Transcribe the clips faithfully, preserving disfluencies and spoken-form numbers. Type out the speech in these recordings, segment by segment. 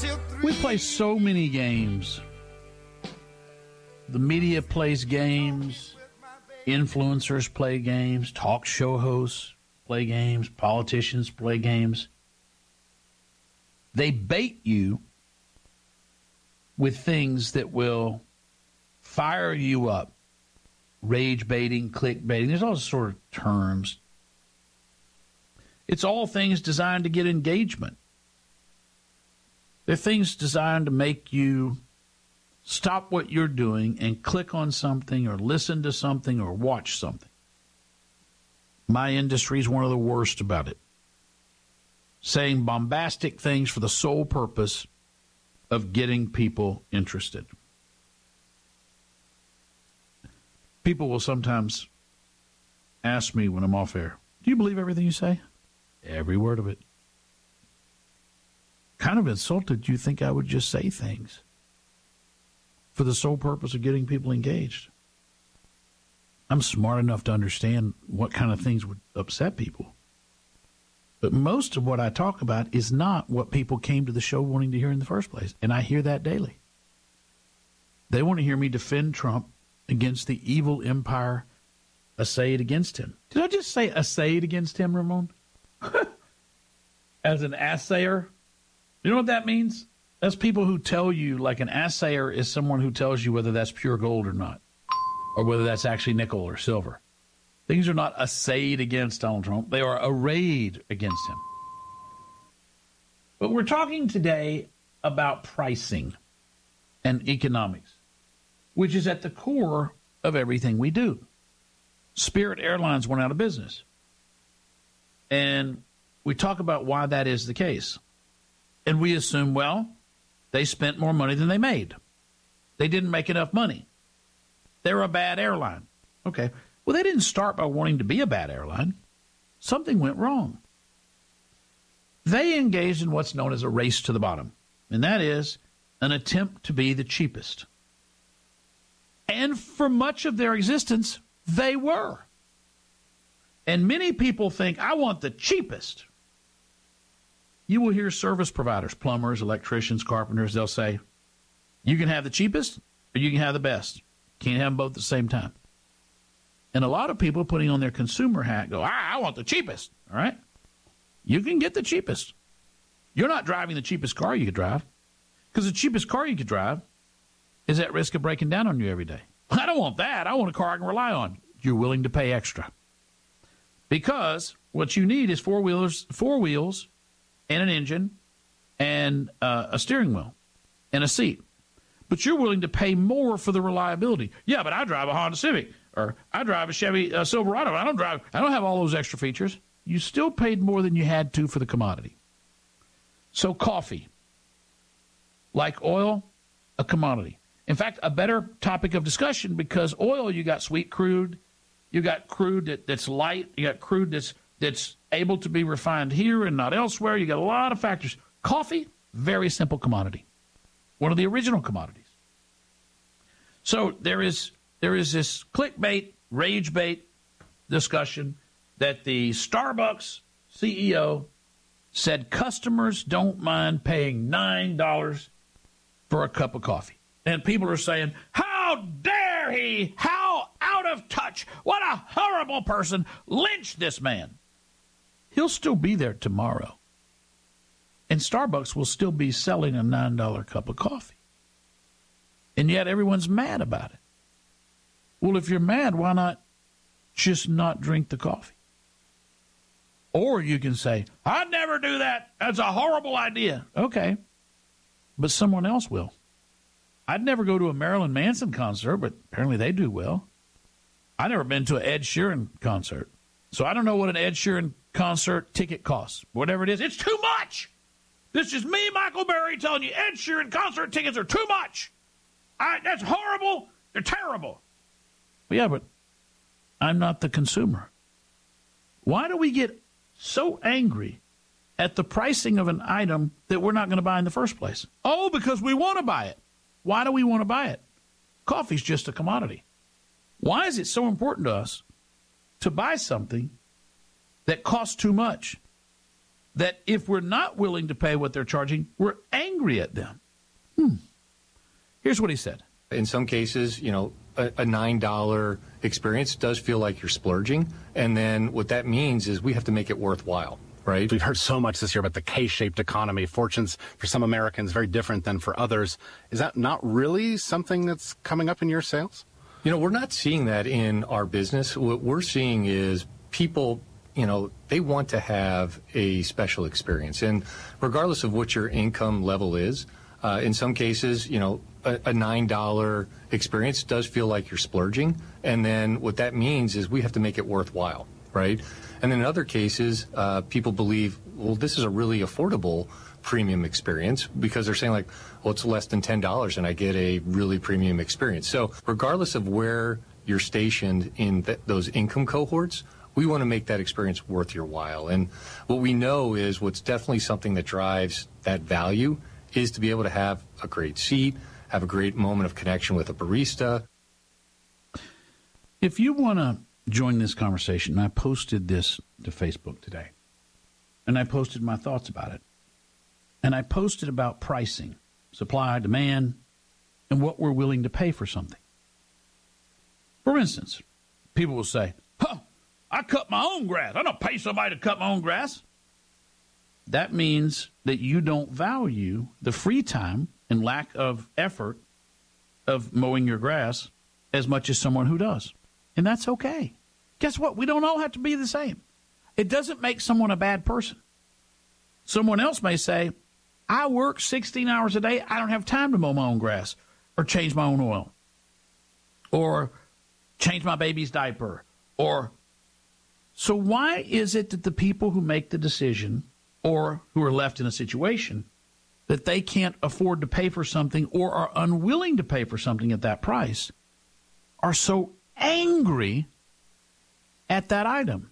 We play so many games. The media plays games. Influencers play games. Talk show hosts play games. Politicians play games. They bait you with things that will fire you up. Rage baiting, click baiting. There's all sort of terms. It's all things designed to get engagement. They're things designed to make you stop what you're doing and click on something or listen to something or watch something. My industry is one of the worst about it. Saying bombastic things for the sole purpose of getting people interested. People will sometimes ask me when I'm off air, do you believe everything you say? Every word of it. Kind of insulted you think I would just say things for the sole purpose of getting people engaged. I'm smart enough to understand what kind of things would upset people. But most of what I talk about is not what people came to the show wanting to hear in the first place. And I hear that daily. They want to hear me defend Trump against the evil empire assayed against him. Did I just say assayed against him, Ramon? As an assayer? You know what that means? That's people who tell you, like an assayer is someone who tells you whether that's pure gold or not, or whether that's actually nickel or silver. Things are not assayed against Donald Trump. They are arrayed against him. But we're talking today about pricing and economics, which is at the core of everything we do. Spirit Airlines went out of business. And we talk about why that is the case. And we assume, well, they spent more money than they made. They didn't make enough money. They're a bad airline. Okay. Well, they didn't start by wanting to be a bad airline. Something went wrong. They engaged in what's known as a race to the bottom, and that is an attempt to be the cheapest. And for much of their existence, they were. And many people think, I want the cheapest. You will hear service providers, plumbers, electricians, carpenters, they'll say, you can have the cheapest or you can have the best. Can't have them both at the same time. And a lot of people putting on their consumer hat go, ah, I want the cheapest, all right? You can get the cheapest. You're not driving the cheapest car you could drive, because the cheapest car you could drive is at risk of breaking down on you every day. I don't want that. I want a car I can rely on. You're willing to pay extra. Because what you need is four wheelers, four wheels and an engine and uh, a steering wheel and a seat. But you're willing to pay more for the reliability. Yeah, but I drive a Honda Civic, or I drive a Chevy uh, Silverado. I don't drive. I don't have all those extra features. You still paid more than you had to for the commodity. So coffee, like oil, a commodity. In fact, a better topic of discussion, because oil, you got sweet crude, you got crude that, that's light, you got crude that's that's able to be refined here and not elsewhere. You got a lot of factors. Coffee, very simple commodity. One of the original commodities. So there is there is this clickbait, rage bait discussion that the Starbucks C E O said customers don't mind paying nine dollars for a cup of coffee. And people are saying, how dare he? How out of touch? What a horrible person. Lynch this man. He'll still be there tomorrow. And Starbucks will still be selling a nine dollar cup of coffee. And yet everyone's mad about it. Well, if you're mad, why not just not drink the coffee? Or you can say, I'd never do that. That's a horrible idea. Okay. But someone else will. I'd never go to a Marilyn Manson concert, but apparently they do well. I've never been to an Ed Sheeran concert. So I don't know what an Ed Sheeran concert ticket costs. Whatever it is, it's too much. This is me, Michael Berry, telling you Ed Sheeran concert tickets are too much. I, that's horrible. They're terrible. Well, yeah, but I'm not the consumer. Why do we get so angry at the pricing of an item that we're not going to buy in the first place? Oh, because we want to buy it. Why do we want to buy it? Coffee's just a commodity. Why is it so important to us to buy something that costs too much? that if we're not willing to pay what they're charging, we're angry at them. Hmm. Here's what he said. In some cases, you know, a, a nine dollar experience does feel like you're splurging. And then what that means is we have to make it worthwhile, right? We've heard so much this year about the K-shaped economy. Fortunes for some Americans very different than for others. Is that not really something that's coming up in your sales? You know, we're not seeing that in our business. What we're seeing is people, you know, they want to have a special experience. And regardless of what your income level is, uh, in some cases, you know, a, a nine dollar experience does feel like you're splurging. And then what that means is we have to make it worthwhile, right? And then in other cases, uh, people believe, well, this is a really affordable premium experience because they're saying like, well, it's less than ten dollars and I get a really premium experience. So regardless of where you're stationed in th- those income cohorts, we want to make that experience worth your while. And what we know is what's definitely something that drives that value is to be able to have a great seat, have a great moment of connection with a barista. If you want to join this conversation, I posted this to Facebook today, and I posted my thoughts about it. And I posted about pricing, supply, demand, and what we're willing to pay for something. For instance, people will say, huh, I cut my own grass. I don't pay somebody to cut my own grass. That means that you don't value the free time and lack of effort of mowing your grass as much as someone who does. And that's okay. Guess what? We don't all have to be the same. It doesn't make someone a bad person. Someone else may say, I work sixteen hours a day. I don't have time to mow my own grass or change my own oil or change my baby's diaper. Or so why is it that the people who make the decision or who are left in a situation that they can't afford to pay for something or are unwilling to pay for something at that price are so angry at that item?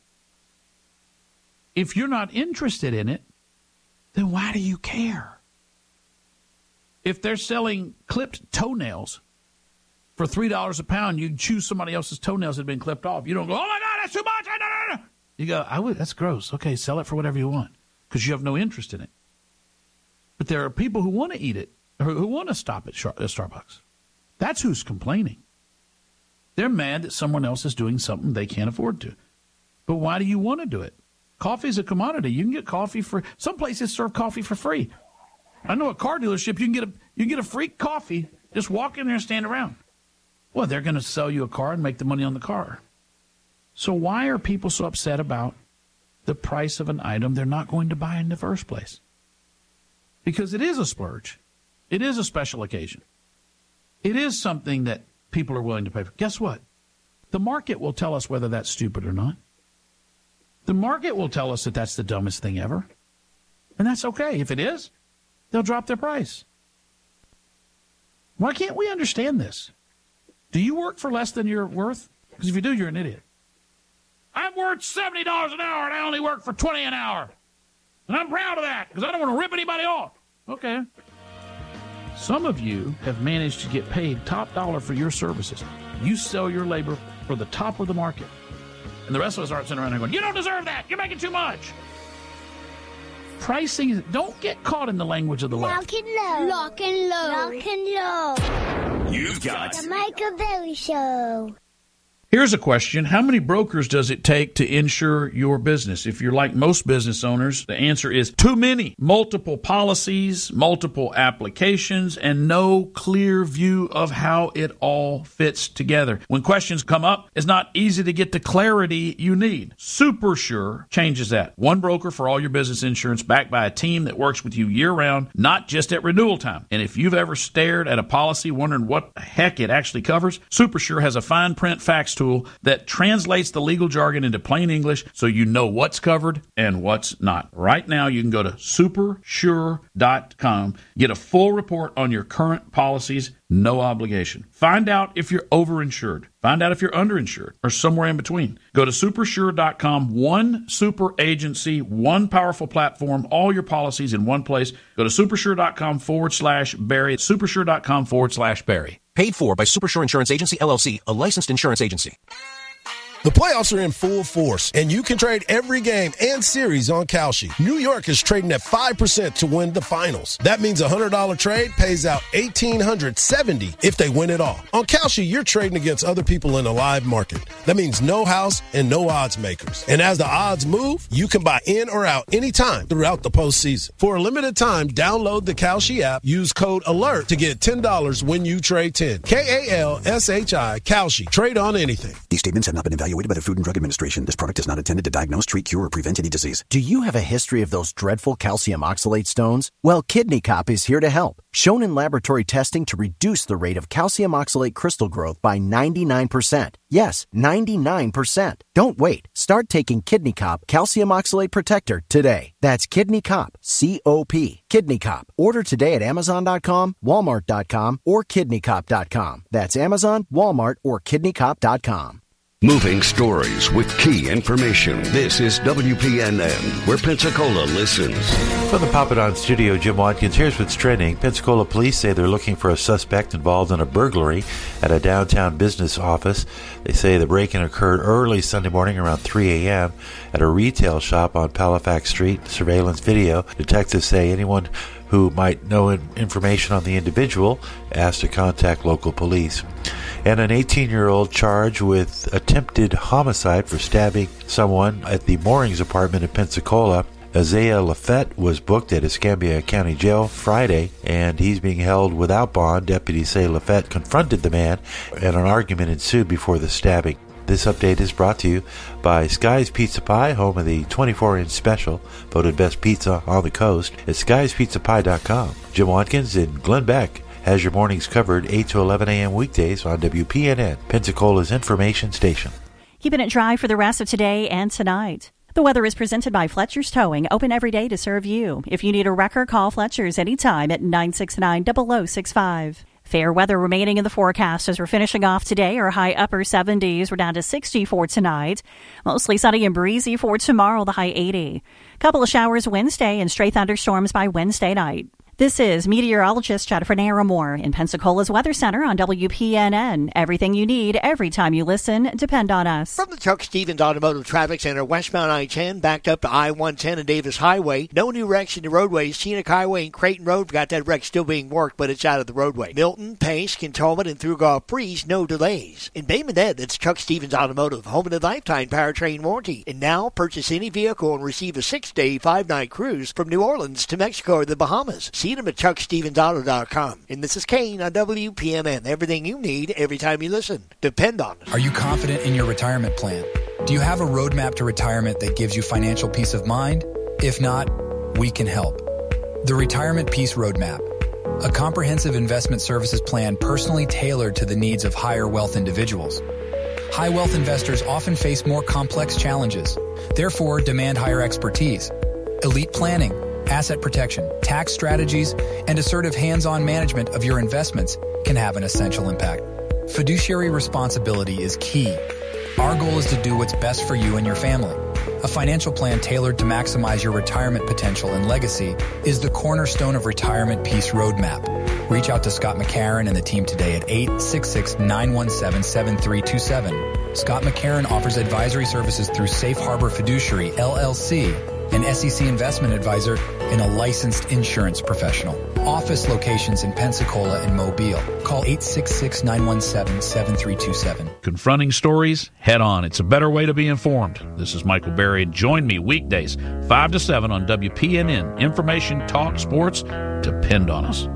If you're not interested in it, then why do you care? If they're selling clipped toenails for three dollars a pound, you choose somebody else's toenails that have been clipped off. You don't go, oh, my God, that's too much. No, no, no. You go, I would. That's gross. Okay, sell it for whatever you want because you have no interest in it. But there are people who want to eat it, or who want to stop at Starbucks. That's who's complaining. They're mad that someone else is doing something they can't afford to. But why do you want to do it? Coffee is a commodity. You can get coffee for, some places serve coffee for free. I know a car dealership, you can get a you can get a free coffee, just walk in there and stand around. Well, they're going to sell you a car and make the money on the car. So why are people so upset about the price of an item they're not going to buy in the first place? Because it is a splurge. It is a special occasion. It is something that people are willing to pay for. Guess what? The market will tell us whether that's stupid or not. The market will tell us that that's the dumbest thing ever. And that's okay. If it is, they'll drop their price. Why can't we understand this? Do you work for less than you're worth? Because if you do, you're an idiot. I'm worth seventy dollars an hour, and I only work for twenty dollars an hour. And I'm proud of that, because I don't want to rip anybody off. Okay. Some of you have managed to get paid top dollar for your services. You sell your labor for the top of the market. And the rest of us aren't sitting around here going, you don't deserve that. You're making too much. Pricing, don't get caught in the language of the left. Lock and low. Lock and low. Lock and low. You've got The Michael Berry Show. Here's a question. How many brokers does it take to insure your business? If you're like most business owners, the answer is too many. Multiple policies, multiple applications, and no clear view of how it all fits together. When questions come up, it's not easy to get the clarity you need. SuperSure changes that. One broker for all your business insurance, backed by a team that works with you year-round, not just at renewal time. And if you've ever stared at a policy wondering what the heck it actually covers, SuperSure has a fine print facts tool that translates the legal jargon into plain English so you know what's covered and what's not. Right now, you can go to super sure dot com, get a full report on your current policies, no obligation. Find out if you're overinsured. Find out if you're underinsured or somewhere in between. Go to super sure dot com, one super agency, one powerful platform, all your policies in one place. Go to super sure dot com forward slash Barry, super sure dot com forward slash Barry. Paid for by SuperSure Insurance Agency, L L C, a licensed insurance agency. The playoffs are in full force, and you can trade every game and series on Kalshi. New York is trading at five percent to win the finals. That means a one hundred dollars trade pays out one thousand eight hundred seventy dollars if they win it all. On Kalshi, you're trading against other people in a live market. That means no house and no odds makers. And as the odds move, you can buy in or out anytime throughout the postseason. For a limited time, download the Kalshi app, use code ALERT to get ten dollars when you trade ten. K A L S H I, Kalshi. Trade on anything. These statements have not been evaluated by the Food and Drug Administration. This product is not intended to diagnose, treat, cure, or prevent any disease. Do you have a history of those dreadful calcium oxalate stones? Well, Kidney Cop is here to help. Shown in laboratory testing to reduce the rate of calcium oxalate crystal growth by ninety-nine percent. Yes, ninety-nine percent. Don't wait. Start taking Kidney Cop Calcium Oxalate Protector today. That's Kidney Cop, C O P. Kidney Cop. Order today at Amazon dot com, Walmart dot com, or Kidney Cop dot com. That's Amazon, Walmart, or Kidney Cop dot com. Moving stories with key information. This is W P N N, where Pensacola listens. From the Papadon studio, Jim Watkins. Here's what's trending. Pensacola police say they're looking for a suspect involved in a burglary at a downtown business office. They say the break-in occurred early Sunday morning around three a.m. at a retail shop on Palafax Street. Surveillance video. Detectives say anyone who might know information on the individual asked to contact local police. And an eighteen-year-old charged with attempted homicide for stabbing someone at the Moorings apartment in Pensacola. Isaiah Lafette was booked at Escambia County Jail Friday, and he's being held without bond. Deputies say Lafette confronted the man, and an argument ensued before the stabbing. This update is brought to you by Sky's Pizza Pie, home of the twenty-four inch special, voted best pizza on the coast at skys pizza pie dot com. Jim Watkins in Glenn Beck has your mornings covered eight to eleven a.m. weekdays on W P N N, Pensacola's information station. Keeping it dry for the rest of today and tonight. The weather is presented by Fletcher's Towing, open every day to serve you. If you need a wrecker, call Fletcher's anytime at nine six nine, zero zero six five. Fair weather remaining in the forecast as we're finishing off today. Our high upper seventies. We're down to sixty for tonight. Mostly sunny and breezy for tomorrow, the high eighty. Couple of showers Wednesday and stray thunderstorms by Wednesday night. This is meteorologist Jennifer Naramore in Pensacola's Weather Center on W P N N. Everything you need, every time you listen, depend on us. From the Chuck Stevens Automotive Traffic Center, westbound I ten, backed up to I one ten and Davis Highway. No new wrecks in the roadways. Chinook Highway and Creighton Road, got that wreck still being worked, but it's out of the roadway. Milton, Pace, Cantonment, and through Gulf Breeze, no delays. In Bay Minette, that's Chuck Stevens Automotive, home of the lifetime powertrain warranty. And now, purchase any vehicle and receive a six-day, five-night cruise from New Orleans to Mexico or the Bahamas. See them at chuck stevens auto dot com. And this is Kane on W P M N. Everything you need, every time you listen. Depend on it. Are you confident in your retirement plan? Do you have a roadmap to retirement that gives you financial peace of mind? If not, we can help. The Retirement Peace Roadmap, a comprehensive investment services plan personally tailored to the needs of higher wealth individuals. High wealth investors often face more complex challenges, therefore demand higher expertise. Elite planning, asset protection, tax strategies, and assertive hands-on management of your investments can have an essential impact. Fiduciary responsibility is key. Our goal is to do what's best for you and your family. A financial plan tailored to maximize your retirement potential and legacy is the cornerstone of Retirement Peace Roadmap. Reach out to Scott McCarron and the team today at eight six six, nine one seven, seven three two seven. Scott McCarron offers advisory services through Safe Harbor Fiduciary, L L C, an S E C investment advisor, and a licensed insurance professional. Office locations in Pensacola and Mobile. Call eight six six, nine one seven, seven three two seven. Confronting stories head on. It's a better way to be informed. This is Michael Berry, and join me weekdays, five to seven on W P N N. Information, talk, sports, depend on us.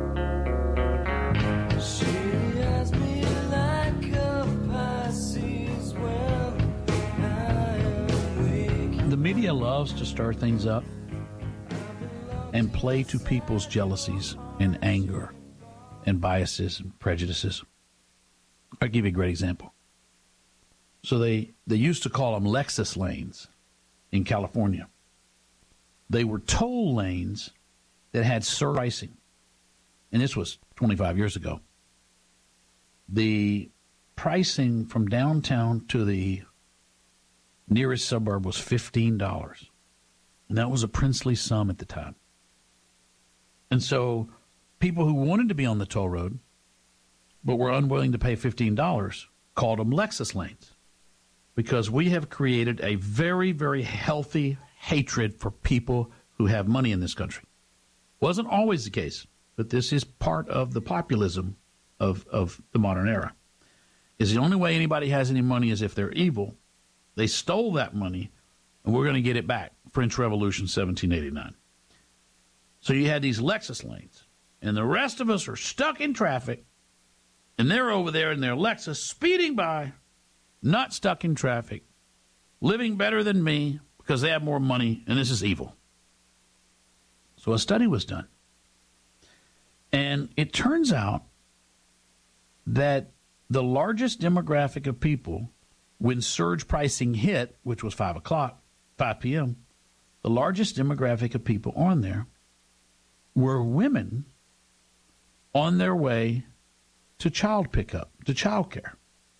The media loves to stir things up and play to people's jealousies and anger and biases and prejudices. I'll give you a great example. So they, they used to call them Lexus lanes in California. They were toll lanes that had surge pricing. And this was twenty-five years ago. The pricing from downtown to the nearest suburb was fifteen dollars. And that was a princely sum at the time. And so people who wanted to be on the toll road but were unwilling to pay fifteen dollars called them Lexus lanes because we have created a very, very healthy hatred for people who have money in this country. Wasn't always the case, but this is part of the populism of, of the modern era. Is the only way anybody has any money is if they're evil. They stole that money, and we're going to get it back. French Revolution, seventeen eighty-nine. So you had these Lexus lanes, and the rest of us are stuck in traffic, and they're over there in their Lexus speeding by, not stuck in traffic, living better than me because they have more money, and this is evil. So a study was done. And it turns out that the largest demographic of people, when surge pricing hit, which was five o'clock, five p.m., the largest demographic of people on there were women on their way to child pickup, to child care.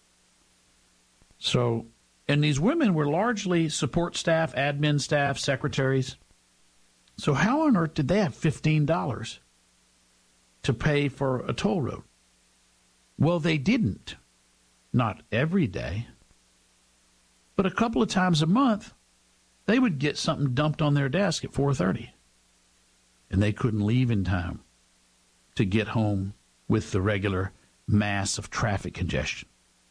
So, and these women were largely support staff, admin staff, secretaries. So how on earth did they have fifteen dollars to pay for a toll road? Well, they didn't. Not every day. But a couple of times a month, they would get something dumped on their desk at four thirty. And they couldn't leave in time to get home with the regular mass of traffic congestion.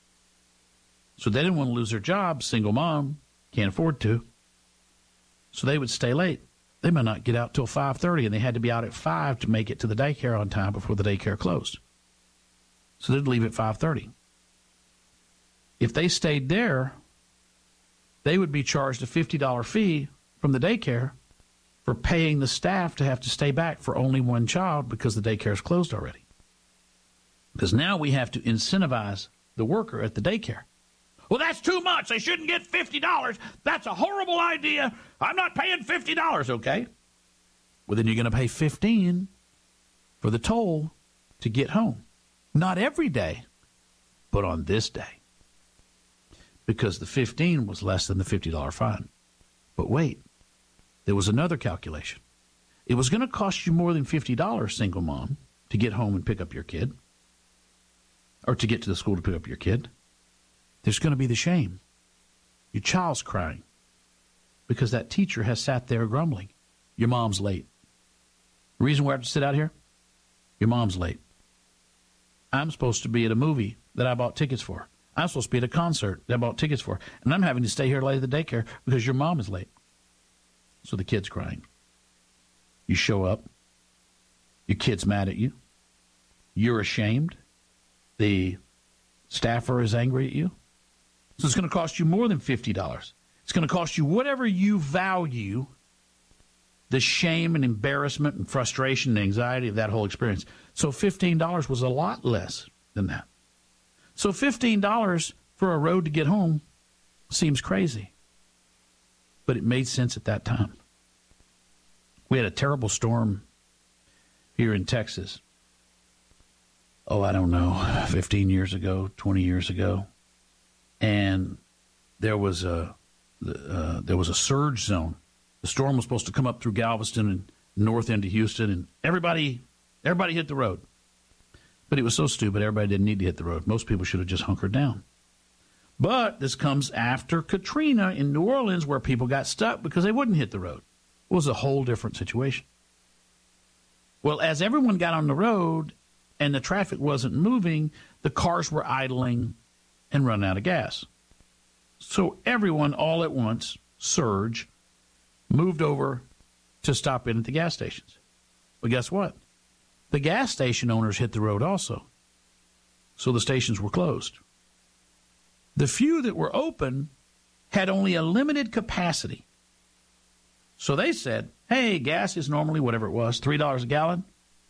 So they didn't want to lose their job. Single mom, can't afford to. So they would stay late. They might not get out till five thirty, and they had to be out at five to make it to the daycare on time before the daycare closed. So they'd leave at five thirty. If they stayed there, they would be charged a fifty dollars fee from the daycare for paying the staff to have to stay back for only one child because the daycare is closed already. Because now we have to incentivize the worker at the daycare. Well, that's too much. They shouldn't get fifty dollars. That's a horrible idea. I'm not paying fifty dollars, okay? Well, then you're going to pay fifteen dollars for the toll to get home. Not every day, but on this day. Because the fifteen was less than the fifty dollars fine. But wait, there was another calculation. It was going to cost you more than fifty dollars, single mom, to get home and pick up your kid, or to get to the school to pick up your kid. There's going to be the shame. Your child's crying because that teacher has sat there grumbling. Your mom's late. The reason we have to sit out here? Your mom's late. I'm supposed to be at a movie that I bought tickets for. I'm supposed to be at a concert that I bought tickets for. And I'm having to stay here late at the daycare because your mom is late. So the kid's crying. You show up. Your kid's mad at you. You're ashamed. The staffer is angry at you. So it's going to cost you more than fifty dollars. It's going to cost you whatever you value the shame and embarrassment and frustration and anxiety of that whole experience. So fifteen dollars was a lot less than that. So fifteen dollars for a road to get home seems crazy. But it made sense at that time. We had a terrible storm here in Texas. Oh, I don't know, fifteen years ago, twenty years ago. And there was a uh, there was a surge zone. The storm was supposed to come up through Galveston and north into Houston, and everybody everybody hit the road. But it was so stupid, everybody didn't need to hit the road. Most people should have just hunkered down. But this comes after Katrina in New Orleans, where people got stuck because they wouldn't hit the road. It was a whole different situation. Well, as everyone got on the road and the traffic wasn't moving, the cars were idling and running out of gas. So everyone all at once, surge, moved over to stop in at the gas stations. But guess what? The gas station owners hit the road also. So the stations were closed. The few that were open had only a limited capacity. So they said, hey, gas is normally whatever it was, three dollars a gallon.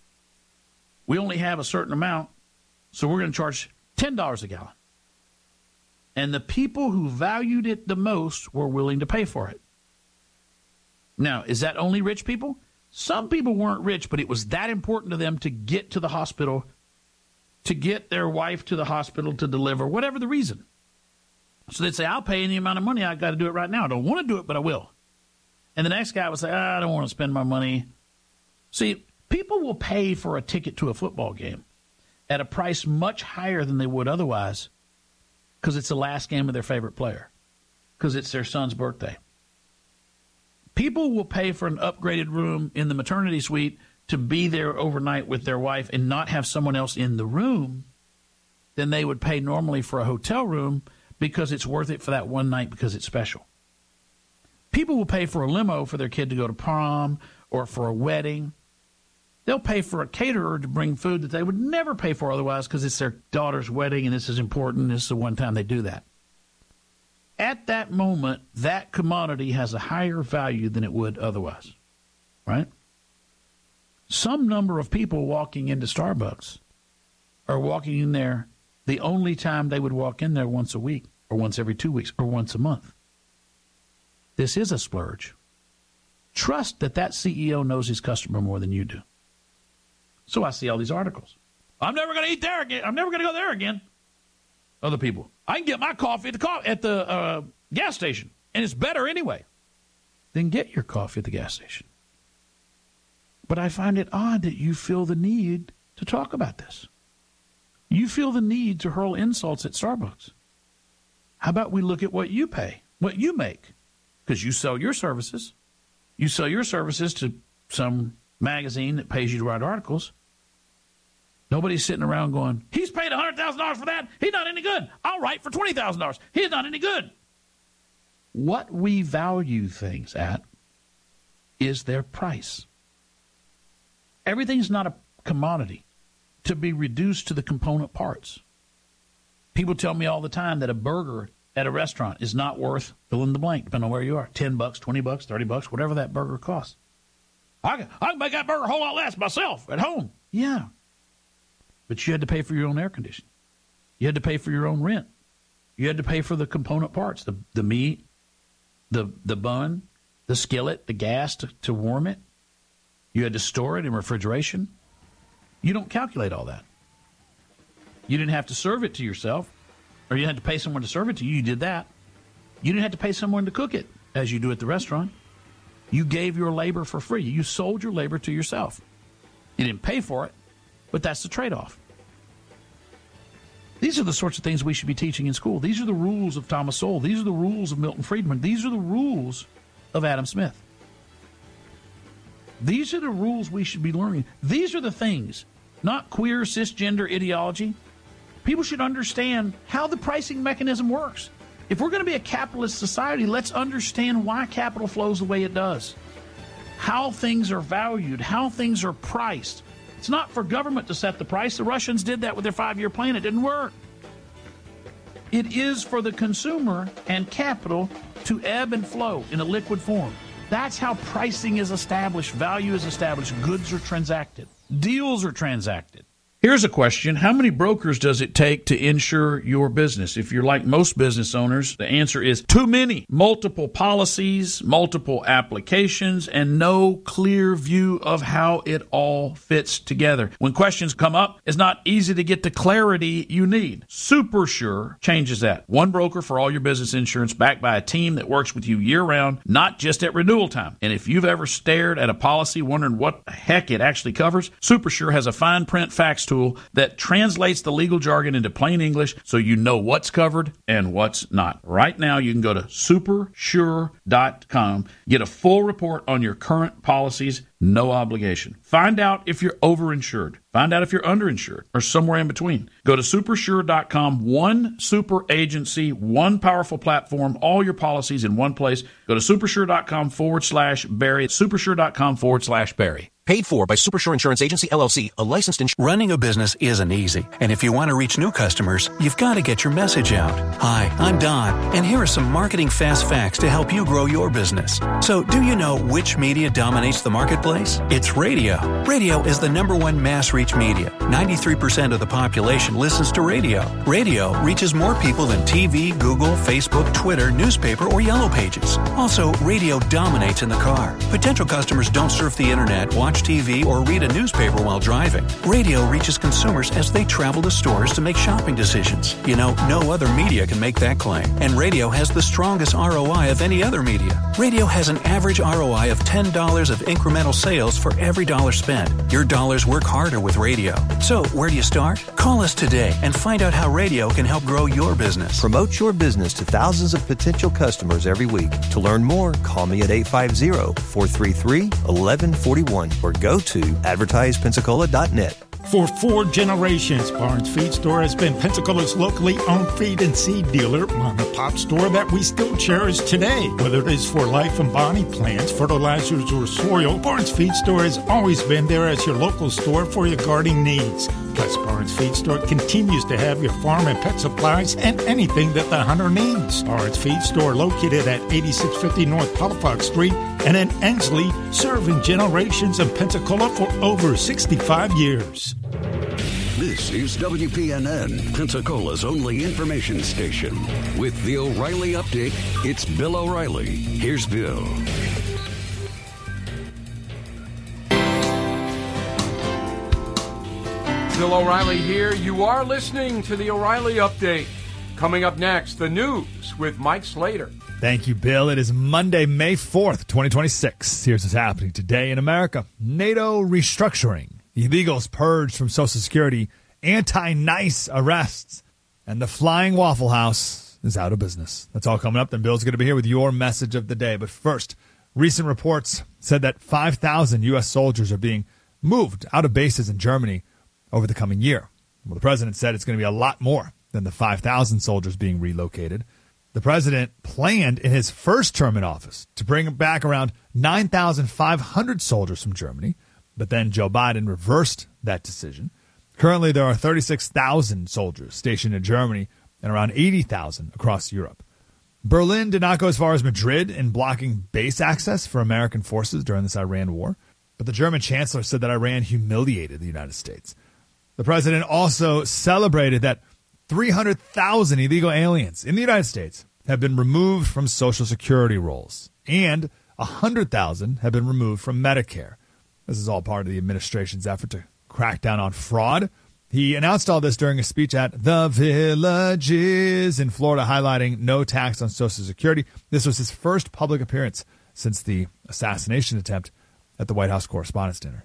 We only have a certain amount, so we're going to charge ten dollars a gallon. And the people who valued it the most were willing to pay for it. Now, is that only rich people? Some people weren't rich, but it was that important to them to get to the hospital, to get their wife to the hospital to deliver, whatever the reason. So they'd say, I'll pay any amount of money. I've got to do it right now. I don't want to do it, but I will. And the next guy would say, I don't want to spend my money. See, people will pay for a ticket to a football game at a price much higher than they would otherwise because it's the last game of their favorite player. because it's their son's birthday. People will pay for an upgraded room in the maternity suite to be there overnight with their wife and not have someone else in the room than they would pay normally for a hotel room because it's worth it for that one night because it's special. People will pay for a limo for their kid to go to prom or for a wedding. They'll pay for a caterer to bring food that they would never pay for otherwise because it's their daughter's wedding and this is important. This is the one time they do that. At that moment, that commodity has a higher value than it would otherwise, right? Some number of people walking into Starbucks are walking in there the only time they would walk in there once a week or once every two weeks or once a month. This is a splurge. Trust that that C E O knows his customer more than you do. So I see all these articles. I'm never going to eat there again. I'm never going to go there again. Other people. I can get my coffee at the, co- at the uh, gas station, and it's better anyway. Then get your coffee at the gas station. But I find it odd that you feel the need to talk about this. You feel the need to hurl insults at Starbucks. How about we look at what you pay, what you make? Because you sell your services. You sell your services to some magazine that pays you to write articles. Nobody's sitting around going, he's paid one hundred thousand dollars for that. He's not any good. I'll write for twenty thousand dollars. He's not any good. What we value things at is their price. Everything's not a commodity to be reduced to the component parts. People tell me all the time that a burger at a restaurant is not worth fill in the blank, depending on where you are. ten bucks, twenty bucks, thirty bucks, whatever that burger costs. I can, I can make that burger a whole lot less myself at home. Yeah. But you had to pay for your own air conditioning. You had to pay for your own rent. You had to pay for the component parts, the the meat, the the bun, the skillet, the gas to, to warm it. You had to store it in refrigeration. You don't calculate all that. You didn't have to serve it to yourself, or you had to pay someone to serve it to you. You did that. You didn't have to pay someone to cook it, as you do at the restaurant. You gave your labor for free. You sold your labor to yourself. You didn't pay for it, but that's the trade-off. These are the sorts of things we should be teaching in school. These are the rules of Thomas Sowell. These are the rules of Milton Friedman. These are the rules of Adam Smith. These are the rules we should be learning. These are the things, not queer, cisgender ideology. People should understand how the pricing mechanism works. If we're going to be a capitalist society, let's understand why capital flows the way it does, how things are valued, how things are priced. It's not for government to set the price. The Russians did that with their five-year plan. It didn't work. It is for the consumer and capital to ebb and flow in a liquid form. That's how pricing is established, value is established, goods are transacted, deals are transacted. Here's a question. How many brokers does it take to insure your business? If you're like most business owners, the answer is too many. Multiple policies, multiple applications, and no clear view of how it all fits together. When questions come up, it's not easy to get the clarity you need. SuperSure changes that. One broker for all your business insurance, backed by a team that works with you year-round, not just at renewal time. And if you've ever stared at a policy wondering what the heck it actually covers, SuperSure has a fine print facts tool that translates the legal jargon into plain English so you know what's covered and what's not. Right now, you can go to super sure dot com, get a full report on your current policies, no obligation. Find out if you're overinsured. Find out if you're underinsured or somewhere in between. Go to super sure dot com, one super agency, one powerful platform, all your policies in one place. Go to super sure dot com forward slash Barry, super sure dot com forward slash Barry. Paid for by SuperSure Insurance Agency, L L C, a licensed insurance. Running a business isn't easy, and if you want to reach new customers, you've got to get your message out. Hi, I'm Don, and here are some marketing fast facts to help you grow your business. So, do you know which media dominates the marketplace? It's radio. Radio is the number one mass reach media. ninety-three percent of the population listens to radio. Radio reaches more people than T V, Google, Facebook, Twitter, newspaper, or Yellow Pages. Also, radio dominates in the car. Potential customers don't surf the internet, watch T V, or read a newspaper while driving. Radio reaches consumers as they travel to stores to make shopping decisions. You know, no other media can make that claim. And radio has the strongest R O I of any other media. Radio has an average R O I of ten dollars of incremental sales for every dollar spent. Your dollars work harder with radio. So, where do you start? Call us today and find out how radio can help grow your business. Promote your business to thousands of potential customers every week. To learn more, call me at eight five zero, four three three, one one four one or go to advertise pensacola dot net. For four generations, Barnes Feed Store has been Pensacola's locally owned feed and seed dealer, mom and pop store that we still cherish today. Whether it is for life and body plants, fertilizers, or soil, Barnes Feed Store has always been there as your local store for your gardening needs. Plus, Barnes Feed Store continues to have your farm and pet supplies and anything that the hunter needs. Barnes Feed Store located at eighty-six fifty North Palafox Street and in Ensley, serving generations in Pensacola for over sixty-five years. This is W P N N, Pensacola's only information station. With the O'Reilly Update, it's Bill O'Reilly. Here's Bill. Bill O'Reilly here. You are listening to the O'Reilly Update. Coming up next, the news with Mike Slater. Thank you, Bill. It is Monday, May fourth, twenty twenty-six. Here's what's happening today in America. NATO restructuring. Illegals purged from Social Security, anti-nice arrests, and the Flying Waffle House is out of business. That's all coming up. Then Bill's going to be here with your message of the day. But first, recent reports said that five thousand U S soldiers are being moved out of bases in Germany over the coming year. Well, the president said it's going to be a lot more than the five thousand soldiers being relocated. The president planned in his first term in office to bring back around nine thousand five hundred soldiers from Germany. But then Joe Biden reversed that decision. Currently, there are thirty-six thousand soldiers stationed in Germany and around eighty thousand across Europe. Berlin did not go as far as Madrid in blocking base access for American forces during this Iran war. But the German chancellor said that Iran humiliated the United States. The president also celebrated that three hundred thousand illegal aliens in the United States have been removed from Social Security rolls, and one hundred thousand have been removed from Medicare. This is all part of the administration's effort to crack down on fraud. He announced all this during a speech at The Villages in Florida, highlighting no tax on Social Security. This was his first public appearance since the assassination attempt at the White House Correspondents' Dinner.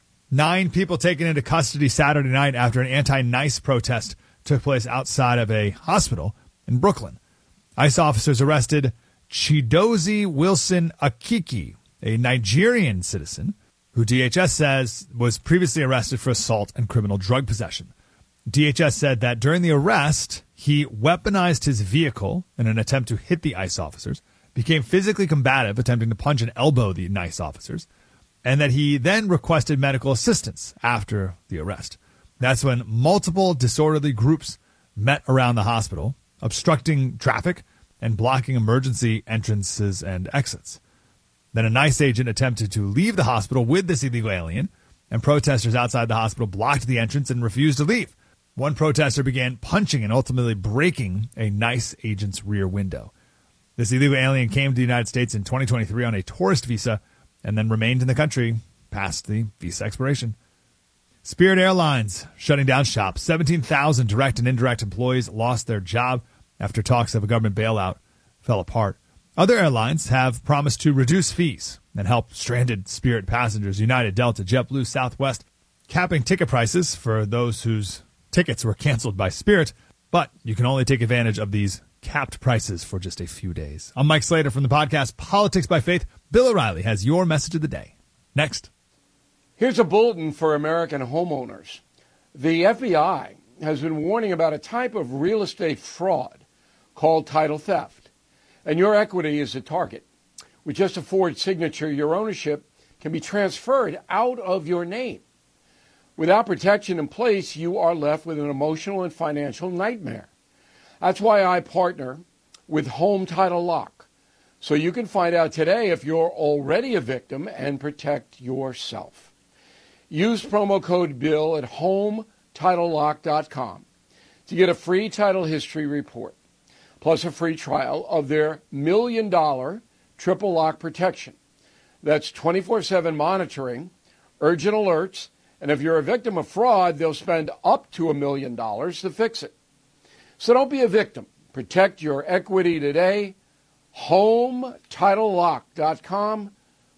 Nine people taken into custody Saturday night after an anti-nice protest took place outside of a hospital in Brooklyn. ICE officers arrested Chidozie Wilson Akiki, a Nigerian citizen, who D H S says was previously arrested for assault and criminal drug possession. D H S said that during the arrest, he weaponized his vehicle in an attempt to hit the ICE officers, became physically combative, attempting to punch and elbow the ICE officers, and that he then requested medical assistance after the arrest. That's when multiple disorderly groups met around the hospital, obstructing traffic and blocking emergency entrances and exits. Then a NICE agent attempted to leave the hospital with this illegal alien, and protesters outside the hospital blocked the entrance and refused to leave. One protester began punching and ultimately breaking a NICE agent's rear window. This illegal alien came to the United States in twenty twenty-three on a tourist visa and then remained in the country past the visa expiration. Spirit Airlines shutting down shop. seventeen thousand direct and indirect employees lost their job after talks of a government bailout fell apart. Other airlines have promised to reduce fees and help stranded Spirit passengers. United, Delta, JetBlue, Southwest, capping ticket prices for those whose tickets were canceled by Spirit. But you can only take advantage of these capped prices for just a few days. I'm Mike Slater from the podcast Politics by Faith. Bill O'Reilly has your message of the day. Next. Here's a bulletin for American homeowners. The F B I has been warning about a type of real estate fraud called title theft. And your equity is a target. With just a Ford signature, your ownership can be transferred out of your name. Without protection in place, you are left with an emotional and financial nightmare. That's why I partner with Home Title Lock, so you can find out today if you're already a victim and protect yourself. Use promo code BILL at home title lock dot com to get a free title history report, plus a free trial of their million dollar triple lock protection. That's twenty-four seven monitoring, urgent alerts, and if you're a victim of fraud, they'll spend up to a million dollars to fix it. So don't be a victim. Protect your equity today. home title lock dot com,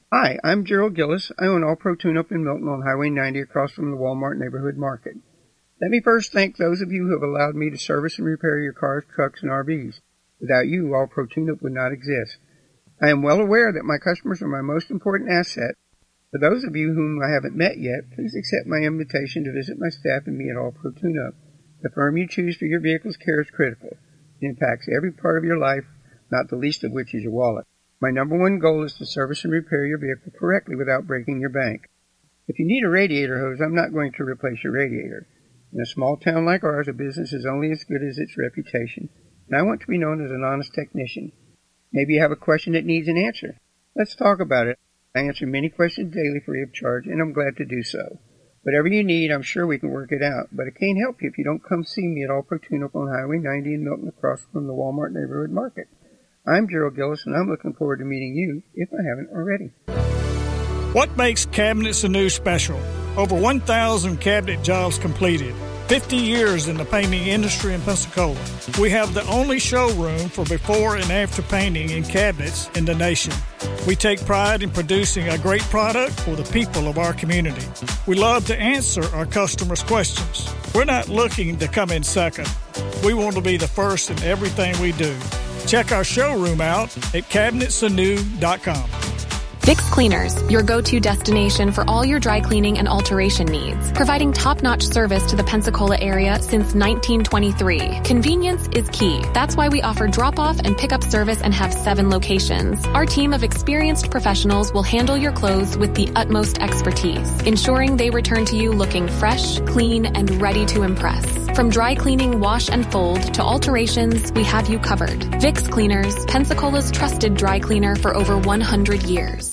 Hi, I'm Gerald Gillis. I own All Pro Tune-Up in Milton on Highway ninety across from the Walmart Neighborhood Market. Let me first thank those of you who have allowed me to service and repair your cars, trucks, and R Vs. Without you, All Pro Tune-Up would not exist. I am well aware that my customers are my most important asset. For those of you whom I haven't met yet, please accept my invitation to visit my staff and me at All Pro Tune-Up. The firm you choose for your vehicle's care is critical. It impacts every part of your life, not the least of which is your wallet. My number one goal is to service and repair your vehicle correctly without breaking your bank. If you need a radiator hose, I'm not going to replace your radiator. In a small town like ours, a business is only as good as its reputation, and I want to be known as an honest technician. Maybe you have a question that needs an answer. Let's talk about it. I answer many questions daily free of charge, and I'm glad to do so. Whatever you need, I'm sure we can work it out, but I can't help you if you don't come see me at All Pro Tune-Up on Highway ninety in Milton across from the Walmart Neighborhood Market. I'm Gerald Gillis, and I'm looking forward to meeting you, if I haven't already. What makes Cabinets Anew special? Over one thousand cabinet jobs completed. fifty years in the painting industry in Pensacola. We have the only showroom for before and after painting in cabinets in the nation. We take pride in producing a great product for the people of our community. We love to answer our customers' questions. We're not looking to come in second. We want to be the first in everything we do. Check our showroom out at cabinets anew dot com. Vicks Cleaners, your go-to destination for all your dry cleaning and alteration needs, providing top-notch service to the Pensacola area since nineteen twenty-three. Convenience is key. That's why we offer drop-off and pick-up service and have seven locations. Our team of experienced professionals will handle your clothes with the utmost expertise, ensuring they return to you looking fresh, clean, and ready to impress. From dry cleaning, wash, and fold to alterations, we have you covered. Vicks Cleaners, Pensacola's trusted dry cleaner for over one hundred years.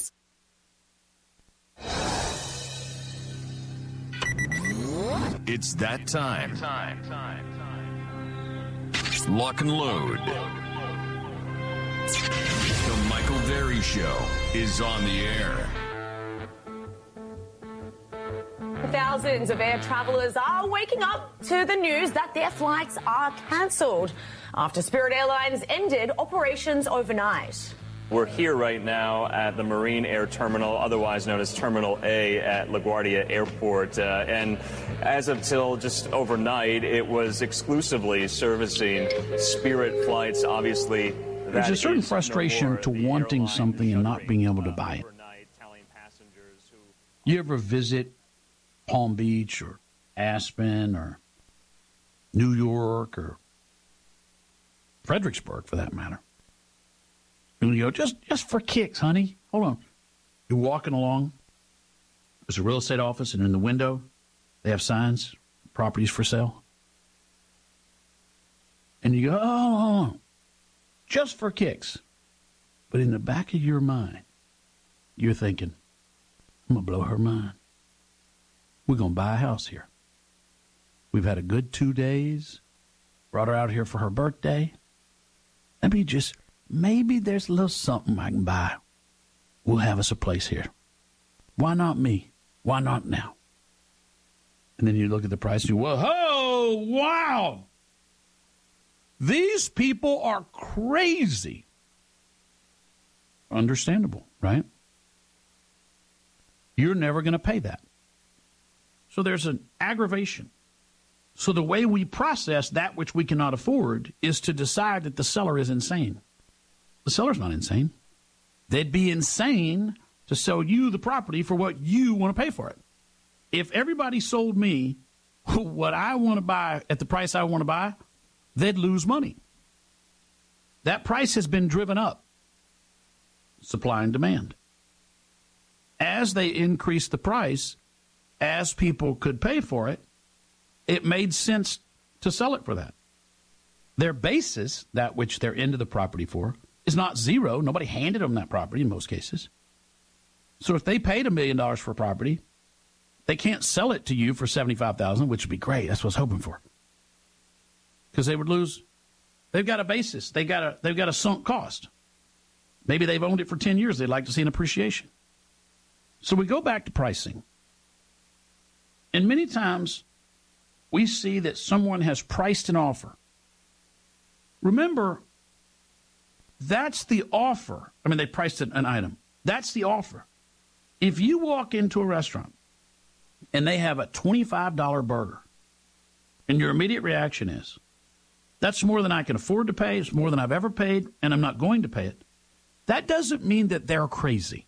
It's that time. Lock and load. The Michael Berry Show is on the air. Thousands of air travellers are waking up to the news that their flights are cancelled after Spirit Airlines ended operations overnight. We're here right now at the Marine Air Terminal, otherwise known as Terminal A at LaGuardia Airport. Uh, and as of till just overnight, it was exclusively servicing Spirit flights. Obviously, there's a certain frustration no to wanting something and not being able to buy it. You ever visit Palm Beach or Aspen or New York or Fredericksburg, for that matter? And you go, just, just for kicks, honey. Hold on. You're walking along. There's a real estate office, and in the window, they have signs, properties for sale. And you go, oh, hold on. Just for kicks. But in the back of your mind, you're thinking, I'm going to blow her mind. We're going to buy a house here. We've had a good two days. Brought her out here for her birthday. Let me just... Maybe there's a little something I can buy. We'll have us a place here. Why not me? Why not now? And then you look at the price and you go, whoa, wow. These people are crazy. Understandable, right? You're never going to pay that. So there's an aggravation. So the way we process that which we cannot afford is to decide that the seller is insane. The seller's not insane. They'd be insane to sell you the property for what you want to pay for it. If everybody sold me what I want to buy at the price I want to buy, they'd lose money. That price has been driven up. Supply and demand. As they increased the price, as people could pay for it, it made sense to sell it for that. Their basis, that which they're into the property for, is not zero. Nobody handed them that property in most cases. So if they paid a million dollars for a property, they can't sell it to you for seventy-five thousand dollars, which would be great. That's what I was hoping for. Because they would lose. They've got a basis. They got a, they've got a sunk cost. Maybe they've owned it for ten years. They'd like to see an appreciation. So we go back to pricing. And many times we see that someone has priced an offer. Remember, that's the offer. I mean, they priced an item. That's the offer. If you walk into a restaurant and they have a twenty-five dollars burger, and your immediate reaction is, that's more than I can afford to pay, it's more than I've ever paid, and I'm not going to pay it, that doesn't mean that they're crazy.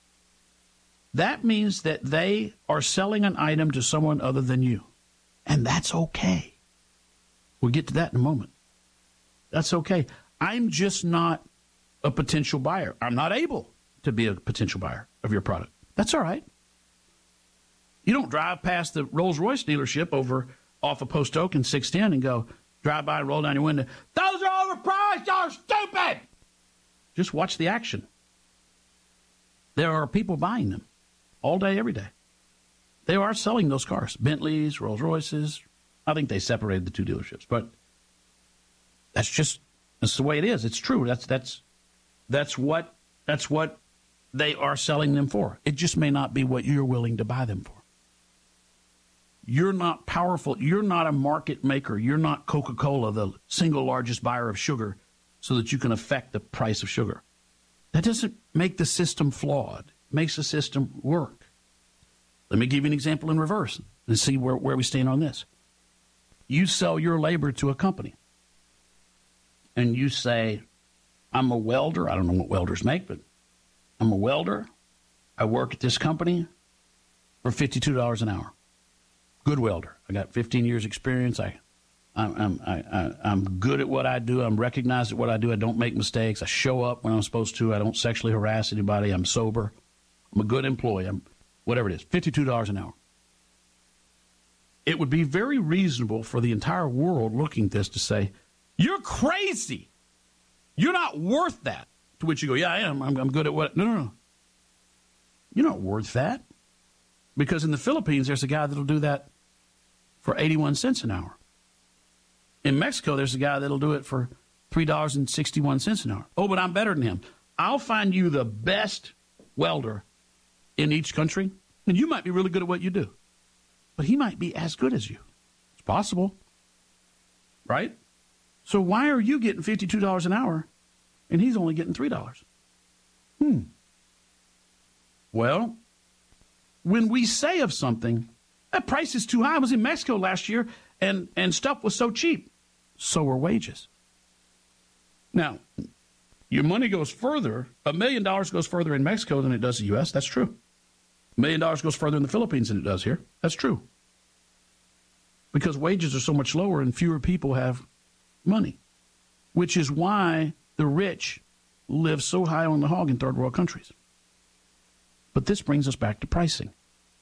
That means that they are selling an item to someone other than you. And that's okay. We'll get to that in a moment. That's okay. I'm just not a potential buyer. I'm not able to be a potential buyer of your product. That's all right. You don't drive past the Rolls-Royce dealership over off of Post Oak and six ten and go, drive by and roll down your window. Those are overpriced. Y'all stupid. Just watch the action. There are people buying them all day, every day. They are selling those cars. Bentleys, Rolls-Royces. I think they separated the two dealerships. But that's just that's the way it is. It's true. That's that's that's what that's what they are selling them for. It just may not be what you're willing to buy them for. You're not powerful. You're not a market maker. You're not Coca-Cola, the single largest buyer of sugar, so that you can affect the price of sugar. That doesn't make the system flawed. It makes the system work. Let me give you an example in reverse and see where, where we stand on this. You sell your labor to a company, and you say, I'm a welder. I don't know what welders make, but I'm a welder. I work at this company for fifty-two dollars an hour. Good welder. I got fifteen years experience. I, I'm, I'm, I, I, I'm good at what I do. I'm recognized at what I do. I don't make mistakes. I show up when I'm supposed to. I don't sexually harass anybody. I'm sober. I'm a good employee. I'm whatever it is, fifty-two dollars an hour. It would be very reasonable for the entire world looking at this to say, you're crazy. You're not worth that. To which you go, yeah, I am. I'm, I'm good at what. No, no, no. You're not worth that. Because in the Philippines, there's a guy that'll do that for eighty-one cents an hour. In Mexico, there's a guy that'll do it for three dollars and sixty-one cents an hour. Oh, but I'm better than him. I'll find you the best welder in each country, and you might be really good at what you do. But he might be as good as you. It's possible. Right? So why are you getting fifty-two dollars an hour, and he's only getting three dollars? Hmm. Well, when we say of something, that price is too high. I was in Mexico last year, and, and stuff was so cheap. So were wages. Now, your money goes further. A million dollars goes further in Mexico than it does the U S That's true. A million dollars goes further in the Philippines than it does here. That's true. Because wages are so much lower and fewer people have money, which is why the rich live so high on the hog in third world countries. But this brings us back to pricing.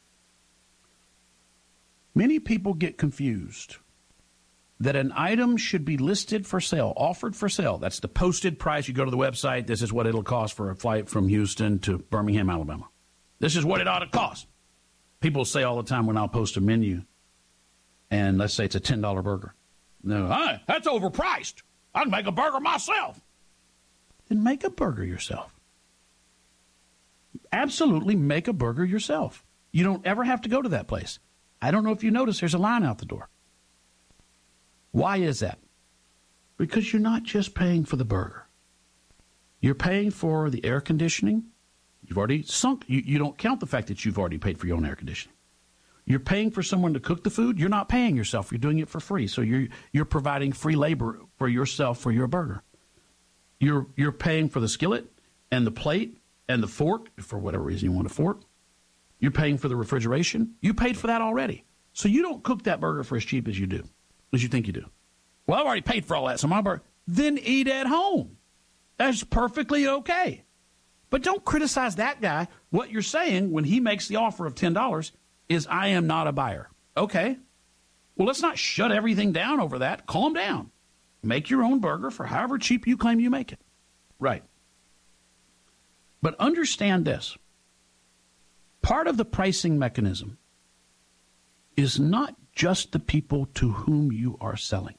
Many people get confused that an item should be listed for sale, offered for sale. That's the posted price. You go to the website. This is what it'll cost for a flight from Houston to Birmingham, Alabama. This is what it ought to cost. People say all the time when I'll post a menu, and let's say it's a ten dollar burger. No, hey, that's overpriced. I can make a burger myself. Then make a burger yourself. Absolutely make a burger yourself. You don't ever have to go to that place. I don't know if you notice there's a line out the door. Why is that? Because you're not just paying for the burger. You're paying for the air conditioning. You've already sunk. You, you don't count the fact that you've already paid for your own air conditioning. You're paying for someone to cook the food. You're not paying yourself. You're doing it for free. So you're you're providing free labor for yourself for your burger. You're you're paying for the skillet and the plate and the fork, for whatever reason you want a fork. You're paying for the refrigeration. You paid for that already. So you don't cook that burger for as cheap as you do, as you think you do. Well, I've already paid for all that, so my burger. Then eat at home. That's perfectly okay. But don't criticize that guy. What you're saying when he makes the offer of ten dollars is, I am not a buyer. Okay. Well, let's not shut everything down over that. Calm down. Make your own burger for however cheap you claim you make it. Right. But understand this. Part of the pricing mechanism is not just the people to whom you are selling.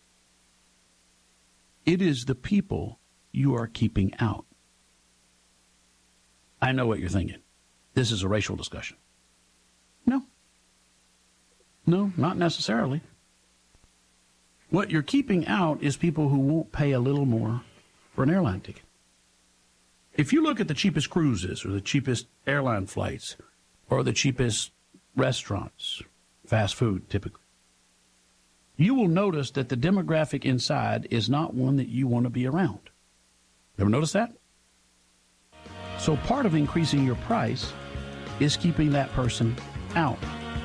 It is the people you are keeping out. I know what you're thinking. This is a racial discussion. No. No, not necessarily. What you're keeping out is people who won't pay a little more for an airline ticket. If you look at the cheapest cruises or the cheapest airline flights or the cheapest restaurants, fast food typically, you will notice that the demographic inside is not one that you want to be around. Ever notice that? So part of increasing your price is keeping that person out.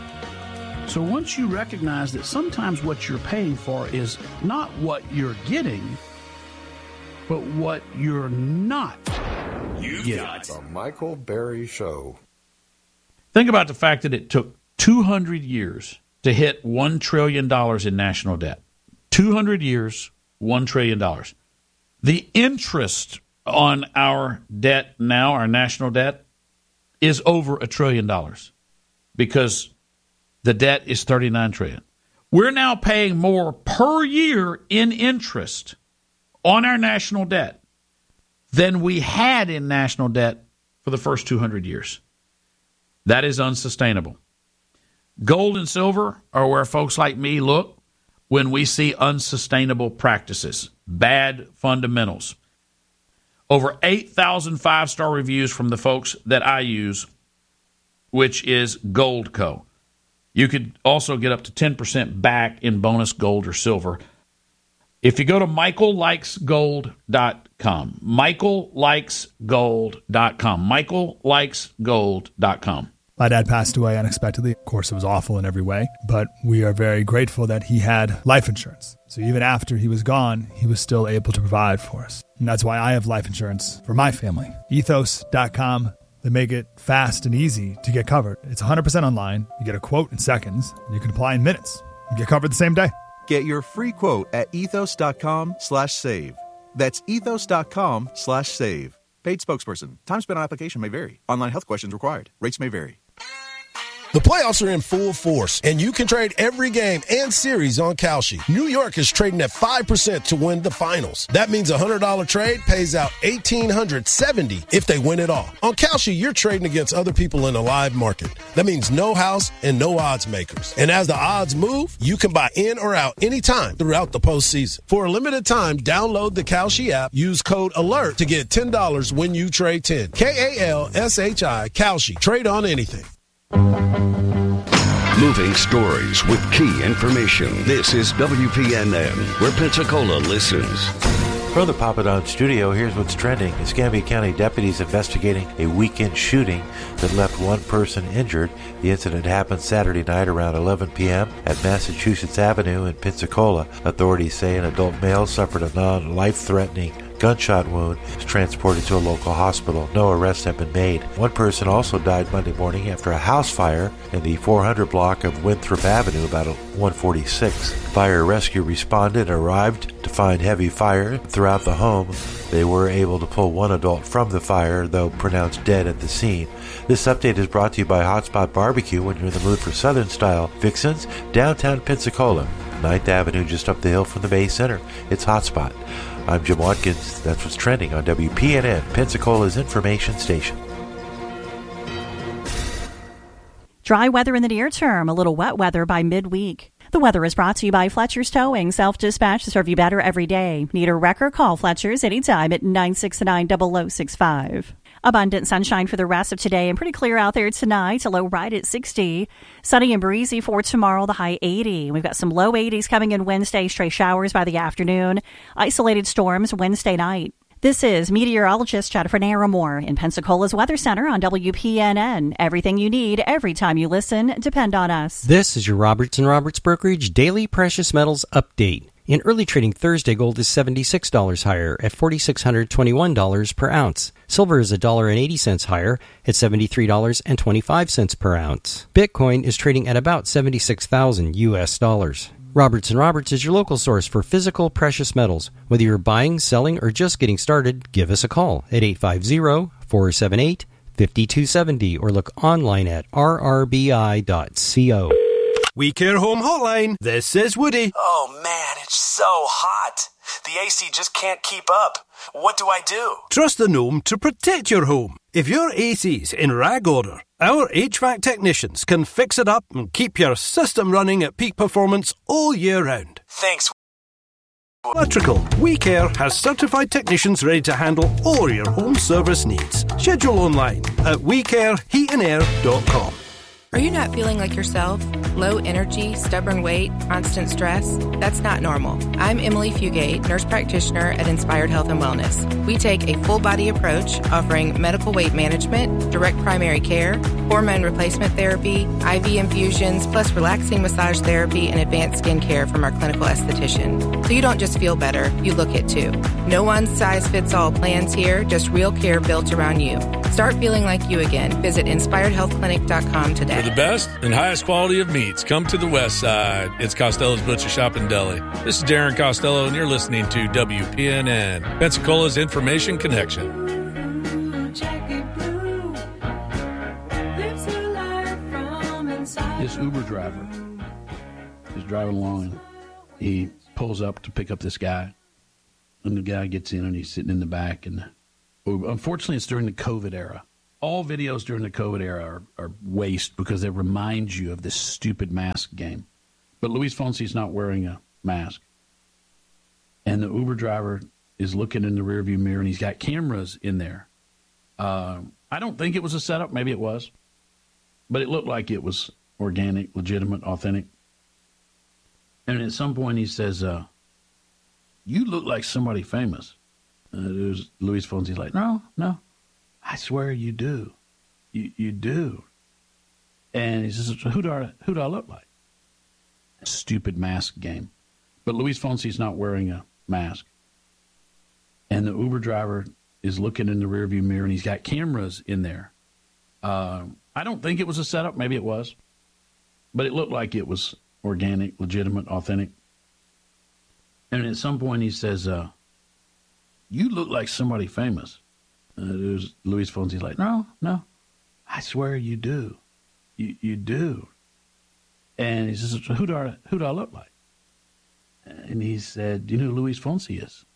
So once you recognize that sometimes what you're paying for is not what you're getting, but what you're not You've getting. got the Michael Berry Show. Think about the fact that it took two hundred years to hit one trillion dollars in national debt. two hundred years, one trillion dollars. The interest on our debt now, our national debt, is over a trillion dollars because the debt is thirty-nine trillion dollars. We're now paying more per year in interest on our national debt than we had in national debt for the first two hundred years. That is unsustainable. Gold and silver are where folks like me look when we see unsustainable practices, bad fundamentals. Over eight thousand five-star reviews from the folks that I use, which is Goldco. You could also get up to ten percent back in bonus gold or silver if you go to michael likes gold dot com. michael likes gold dot com. michael likes gold dot com. My dad passed away unexpectedly. Of course, it was awful in every way, but we are very grateful that he had life insurance. So even after he was gone, he was still able to provide for us. And that's why I have life insurance for my family. ethos dot com. They make it fast and easy to get covered. It's one hundred percent online. You get a quote in seconds. And you can apply in minutes. You get covered the same day. Get your free quote at ethos dot com slash save. That's ethos dot com slash save. Paid spokesperson. Time spent on application may vary. Online health questions required. Rates may vary. The playoffs are in full force, and you can trade every game and series on Kalshi. New York is trading at five percent to win the finals. That means a one hundred dollars trade pays out one thousand eight hundred seventy dollars if they win it all. On Kalshi, you're trading against other people in a live market. That means no house and no odds makers. And as the odds move, you can buy in or out anytime throughout the postseason. For a limited time, download the Kalshi app, use code ALERT to get ten dollars when you trade ten. K A L S H I, Kalshi. Trade on anything. Moving stories with key information. This is W P N N, where Pensacola listens. From the Papadon studio, here's what's trending. Escambia County deputies investigating a weekend shooting that left one person injured. The incident happened Saturday night around eleven p.m. at Massachusetts Avenue in Pensacola. Authorities say an adult male suffered a non-life-threatening gunshot wound, was transported to a local hospital. No arrests have been made. One person also died Monday morning after a house fire in the four hundred block of Winthrop Avenue, about one forty-six. Fire rescue responded and arrived to find heavy fire throughout the home. They were able to pull one adult from the fire, though pronounced dead at the scene. This update is brought to you by Hotspot Barbecue. When you're in the mood for Southern-style fixins, downtown Pensacola, ninth Avenue, just up the hill from the Bay Center. It's Hotspot. I'm Jim Watkins. That's what's trending on W P N N, Pensacola's information station. Dry weather in the near term, a little wet weather by midweek. The weather is brought to you by Fletcher's Towing, self-dispatch to serve you better every day. Need a wrecker? Call Fletcher's anytime at nine six nine, zero zero six five. Abundant sunshine for the rest of today and pretty clear out there tonight. A low right at sixty. Sunny and breezy for tomorrow, the high eighty. We've got some low eighties coming in Wednesday, stray showers by the afternoon. Isolated storms Wednesday night. This is meteorologist Jennifer Naramore in Pensacola's Weather Center on W P N N. Everything you need every time you listen. Depend on us. This is your Roberts and Roberts Brokerage Daily Precious Metals Update. In early trading Thursday, gold is seventy-six dollars higher at four thousand six hundred twenty-one dollars per ounce. Silver is one dollar and eighty cents higher at seventy-three dollars and twenty-five cents per ounce. Bitcoin is trading at about seventy-six thousand U S dollars. Roberts and Roberts is your local source for physical precious metals. Whether you're buying, selling, or just getting started, give us a call at eight five zero, four seven eight, five two seven zero or look online at r r b i dot co. We Care Home Hotline. This is Woody. Oh man, it's so hot. The A C just can't keep up. What do I do? Trust the Gnome to protect your home. If your A C's in rag order, our H V A C technicians can fix it up and keep your system running at peak performance all year round. Thanks, Electrical. WeCare has certified technicians ready to handle all your home service needs. Schedule online at we care heat and air dot com. Are you not feeling like yourself? Low energy, stubborn weight, constant stress? That's not normal. I'm Emily Fugate, nurse practitioner at Inspired Health and Wellness. We take a full body approach offering medical weight management, direct primary care, hormone replacement therapy, I V infusions, plus relaxing massage therapy and advanced skin care from our clinical esthetician. So you don't just feel better, you look it too. No one size fits all plans here, just real care built around you. Start feeling like you again. Visit inspired health clinic dot com today. For the best and highest quality of meats, come to the West Side. It's Costello's Butcher Shop and Deli. This is Darren Costello, and you're listening to W P N N, Pensacola's Information Connection. This Uber driver is driving along, and he pulls up to pick up this guy, and the guy gets in, and he's sitting in the back, and unfortunately, it's during the COVID era. All videos during the COVID era are, are waste because they remind you of this stupid mask game. But Luis Fonsi's not wearing a mask. And the Uber driver is looking in the rearview mirror, and he's got cameras in there. Uh, I don't think it was a setup. Maybe it was. But it looked like it was organic, legitimate, authentic. And at some point he says, uh, you look like somebody famous. Uh, it was Luis Fonsi's like, no, no. I swear you do. You you do. And he says, who do I, who do I look like? Stupid mask game. But Luis Fonsi's not wearing a mask. And the Uber driver is looking in the rearview mirror, and he's got cameras in there. Uh, I don't think it was a setup. Maybe it was. But it looked like it was organic, legitimate, authentic. And at some point he says, uh, you look like somebody famous. Uh, it was Luis Fonsi's like, no, no. I swear you do. You you do. And he says, who do I, who do I look like? And he said, do you know who Luis Fonsi is?